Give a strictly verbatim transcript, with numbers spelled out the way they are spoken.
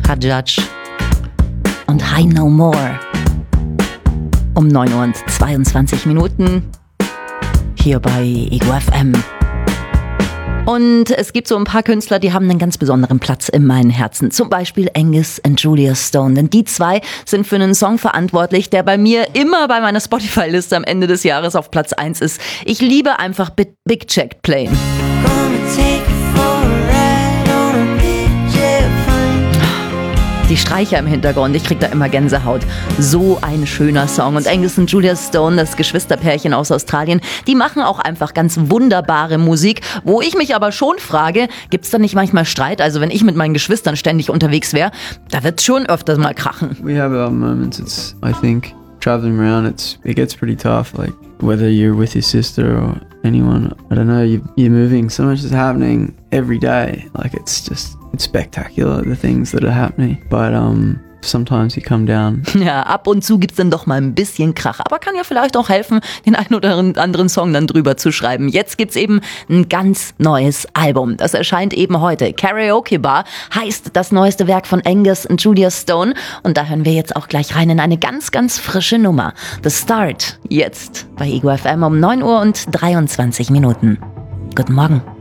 Hajjaj und High No More. Um neun Uhr und zweiundzwanzig Minuten hier bei Ego F M. Und es gibt so ein paar Künstler, die haben einen ganz besonderen Platz in meinen Herzen. Zum Beispiel Angus und Julia Stone. Denn die zwei sind für einen Song verantwortlich, der bei mir immer bei meiner Spotify-Liste am Ende des Jahres auf Platz eins ist. Ich liebe einfach Big Check Plane. Die Streicher im Hintergrund, ich krieg da immer Gänsehaut. So ein schöner Song. Und Angus und Julia Stone, das Geschwisterpärchen aus Australien, die machen auch einfach ganz wunderbare Musik, wo ich mich aber schon frage, gibt's da nicht manchmal Streit? Also wenn ich mit meinen Geschwistern ständig unterwegs wäre, da wird's schon öfters mal krachen. We have our moments. It's, I think, traveling around, it's it gets pretty tough. Like whether you're with your sister or anyone, I don't know. You, you're moving. So much is happening every day. Like it's just. It's spectacular, the things that are happening. But um, sometimes you come down. Ja, ab und zu gibt's dann doch mal ein bisschen Krach. Aber kann ja vielleicht auch helfen, den einen oder anderen Song dann drüber zu schreiben. Jetzt gibt's eben ein ganz neues Album. Das erscheint eben heute. Karaoke Bar heißt das neueste Werk von Angus und Julia Stone. Und da hören wir jetzt auch gleich rein in eine ganz, ganz frische Nummer. The Start. Jetzt bei Ego F M um neun Uhr und dreiundzwanzig Minuten. Guten Morgen.